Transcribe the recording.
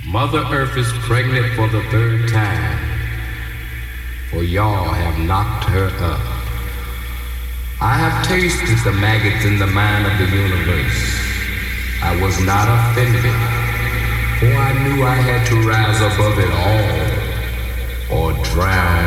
Mother Earth is pregnant for the third time, for y'all have knocked her up. I have tasted the maggots in the mind of the universe. I was not offended, for I knew I had to rise above it all or drown